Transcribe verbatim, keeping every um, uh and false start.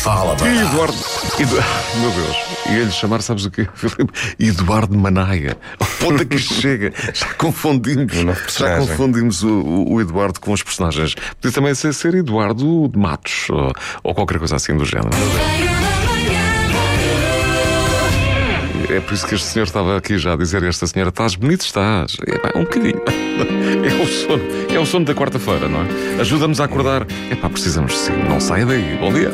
Fala, E Eduardo, Edu... Meu Deus, ia-lhe chamar, sabes o quê, Filipe? Eduardo Manaia. Onde é que isto chega? Já confundimos, já confundimos o, o Eduardo com os personagens. Podia também ser, ser Eduardo de Matos ou, ou qualquer coisa assim do género. É por isso que este senhor estava aqui já a dizer a esta senhora: estás bonito, estás. É um bocadinho. É o sono, é o sono da quarta-feira, não é? Ajuda-nos a acordar. É pá, precisamos sim. Não saia daí. Bom dia.